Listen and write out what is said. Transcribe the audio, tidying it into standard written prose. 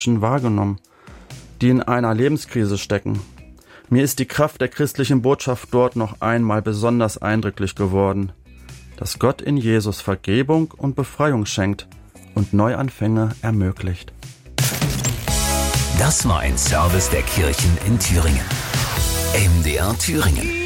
wahrgenommen, die in einer Lebenskrise stecken. Mir ist die Kraft der christlichen Botschaft dort noch einmal besonders eindrücklich geworden, dass Gott in Jesus Vergebung und Befreiung schenkt und Neuanfänge ermöglicht. Das war ein Service der Kirchen in Thüringen. MDR Thüringen.